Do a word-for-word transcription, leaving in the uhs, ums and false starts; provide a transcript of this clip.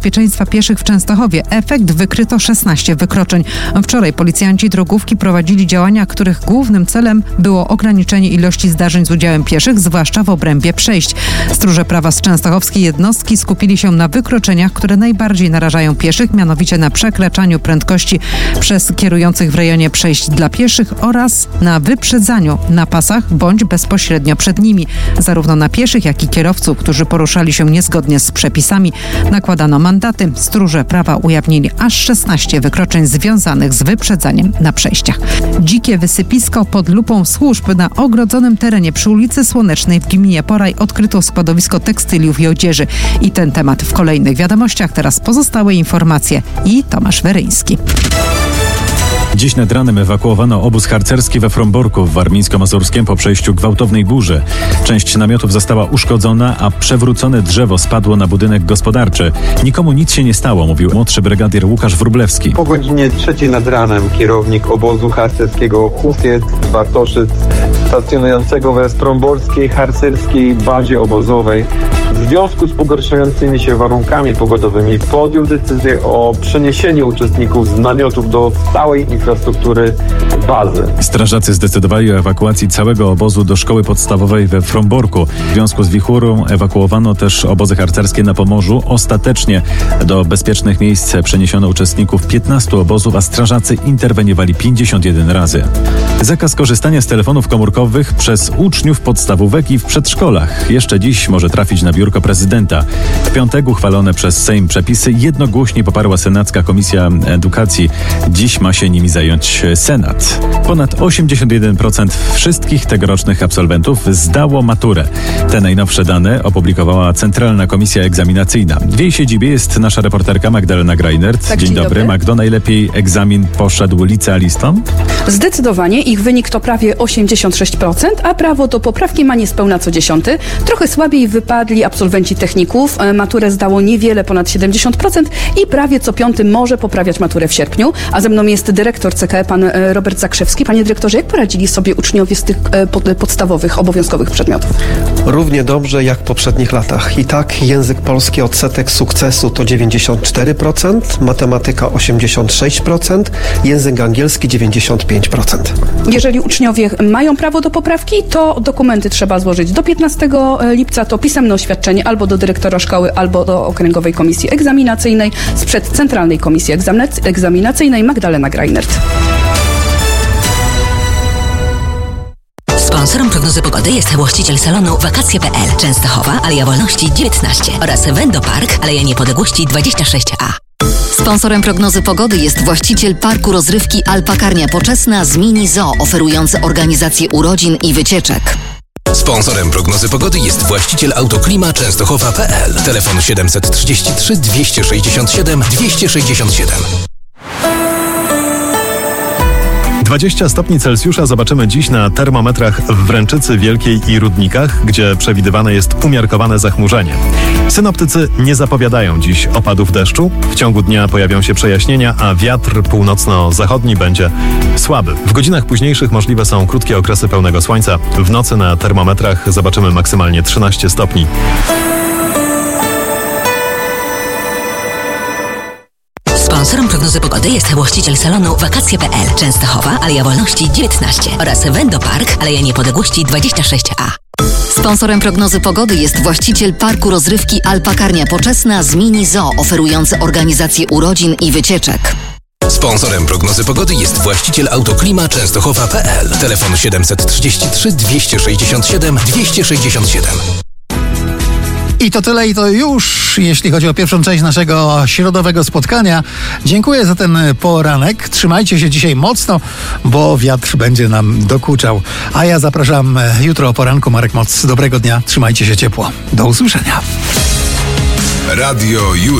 bezpieczeństwa pieszych w Częstochowie. Efekt: wykryto szesnaście wykroczeń. Wczoraj policjanci drogówki prowadzili działania, których głównym celem było ograniczenie ilości zdarzeń z udziałem pieszych, zwłaszcza w obrębie przejść. Stróże prawa z częstochowskiej jednostki skupili się na wykroczeniach, które najbardziej narażają pieszych, mianowicie na przekraczaniu prędkości przez kierujących w rejonie przejść dla pieszych oraz na wyprzedzaniu na pasach bądź bezpośrednio przed nimi. Zarówno na pieszych, jak i kierowców, którzy poruszali się niezgodnie z przepisami, nakładano mandaty. Stróże prawa ujawnili aż szesnaście wykroczeń związanych z wyprzedzaniem na przejściach. Dzikie wysypisko pod lupą służb. Na ogrodzonym terenie przy ulicy Słonecznej w gminie Poraj odkryto składowisko tekstyliów i odzieży. I ten temat w kolejnych wiadomościach. Teraz pozostałe informacje i Tomasz Weryński. Dziś nad ranem ewakuowano obóz harcerski we Fromborku w Warmińsko-Mazurskiem po przejściu gwałtownej burzy. Część namiotów została uszkodzona, a przewrócone drzewo spadło na budynek gospodarczy. Nikomu nic się nie stało, mówił młodszy brygadier Łukasz Wróblewski. Po godzinie trzeciej nad ranem kierownik obozu harcerskiego Husiec Bartoszyc, stacjonującego we Fromborskiej harcerskiej bazie obozowej, w związku z pogarszającymi się warunkami pogodowymi podjął decyzję o przeniesieniu uczestników z namiotów do stałej infrastruktury bazy. Strażacy zdecydowali o ewakuacji całego obozu do szkoły podstawowej we Fromborku. W związku z wichurą ewakuowano też obozy harcerskie na Pomorzu. Ostatecznie do bezpiecznych miejsc przeniesiono uczestników piętnastu obozów, a strażacy interweniowali pięćdziesiąt jeden razy. Zakaz korzystania z telefonów komórkowych przez uczniów podstawówek i w przedszkolach jeszcze dziś może trafić na biurko prezydenta. W piątek uchwalone przez Sejm przepisy jednogłośnie poparła Senacka Komisja Edukacji. Dziś ma się nimi zająć Senat. Ponad osiemdziesiąt jeden procent wszystkich tegorocznych absolwentów zdało maturę. Te najnowsze dane opublikowała Centralna Komisja Egzaminacyjna. W jej siedzibie jest nasza reporterka Magdalena Greinert. Tak, dzień, dzień dobry. dobry. Magdo, najlepiej egzamin poszedł licealistom? Zdecydowanie. Ich wynik to prawie osiemdziesiąt sześć procent, a prawo do poprawki ma niespełna co dziesiąty. Trochę słabiej wypadli absolwenci techników. Maturę zdało niewiele ponad siedemdziesiąt procent i prawie co piąty może poprawiać maturę w sierpniu. A ze mną jest dyrektor C K E, pan Robert Zakrzewski. Panie dyrektorze, jak poradzili sobie uczniowie z tych podstawowych, obowiązkowych przedmiotów? Równie dobrze jak w poprzednich latach. I tak język polski odsetek sukcesu to dziewięćdziesiąt cztery procent, matematyka osiemdziesiąt sześć procent, język angielski dziewięćdziesiąt pięć procent. Jeżeli uczniowie mają prawo do poprawki, to dokumenty trzeba złożyć do piętnastego lipca. To pisemne oświadczenie albo do dyrektora szkoły, albo do Okręgowej Komisji Egzaminacyjnej. Sprzed Centralnej Komisji Egzaminacyjnej Magdalena Greinert. Sponsorem prognozy pogody jest właściciel salonu wakacje kropka p l, Częstochowa, Aleja Wolności dziewiętnaście oraz Wendo Park, Aleja Niepodległości dwadzieścia sześć a. Sponsorem prognozy pogody jest właściciel parku rozrywki Alpakarnia Poczesna z Mini Zoo, oferujący organizację urodzin i wycieczek. Sponsorem prognozy pogody jest właściciel Autoklima Częstochowa kropka p l. Telefon siedem trzy trzy, dwieście sześćdziesiąt siedem, dwieście sześćdziesiąt siedem. dwadzieścia stopni Celsjusza zobaczymy dziś na termometrach w Wręczycy Wielkiej i Rudnikach, gdzie przewidywane jest umiarkowane zachmurzenie. Synoptycy nie zapowiadają dziś opadów deszczu. W ciągu dnia pojawią się przejaśnienia, a wiatr północno-zachodni będzie słaby. W godzinach późniejszych możliwe są krótkie okresy pełnego słońca. W nocy na termometrach zobaczymy maksymalnie trzynaście stopni. Sponsorem prognozy pogody jest właściciel salonu wakacje kropka p l, Częstochowa, Aleja Wolności dziewiętnaście oraz Wendo Park, Aleja Niepodległości dwadzieścia sześć a. Sponsorem prognozy pogody jest właściciel parku rozrywki Alpakarnia Poczesna z Mini Zoo, oferujący organizację urodzin i wycieczek. Sponsorem prognozy pogody jest właściciel Autoklima Częstochowa kropka p l. Telefon siedem trzy trzy, dwieście sześćdziesiąt siedem, dwieście sześćdziesiąt siedem. I to tyle i to już, jeśli chodzi o pierwszą część naszego środowego spotkania. Dziękuję za ten poranek. Trzymajcie się dzisiaj mocno, bo wiatr będzie nam dokuczał. A ja zapraszam jutro o poranku. Marek Moc, dobrego dnia. Trzymajcie się ciepło. Do usłyszenia. Radio Już.